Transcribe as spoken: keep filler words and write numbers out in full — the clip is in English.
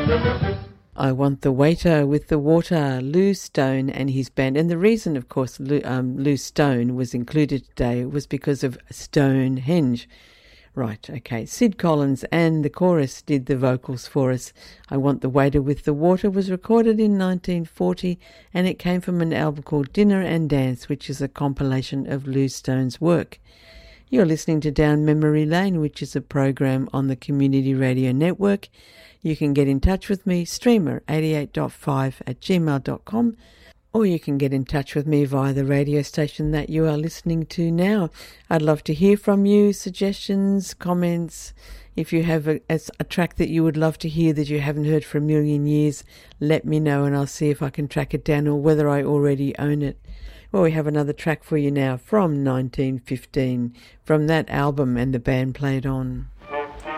I Want the Waiter with the Water, Lou Stone and his band. And the reason, of course, Lou, um, Lou Stone was included today was because of Stonehenge. Right, okay. Sid Collins and the chorus did the vocals for us. I Want the Waiter with the Water was recorded in nineteen forty and it came from an album called Dinner and Dance, which is a compilation of Lou Stone's work. You're listening to Down Memory Lane, which is a program on the Community Radio Network. You can get in touch with me, streamer eighty-eight point five at gmail dot com, or you can get in touch with me via the radio station that you are listening to now. I'd love to hear from you, suggestions, comments. If you have a, a track that you would love to hear that you haven't heard for a million years, let me know and I'll see if I can track it down or whether I already own it. Well, we have another track for you now from nineteen fifteen, from that album and the band played on.